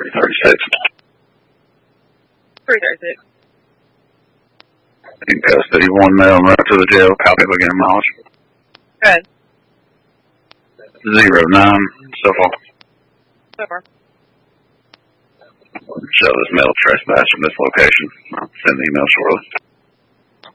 336. 336. In custody, one male, right to the jail. Copy of again, mileage. Go ahead. 09, so far. So far. Show this male trespass from this location. I'll send the email shortly.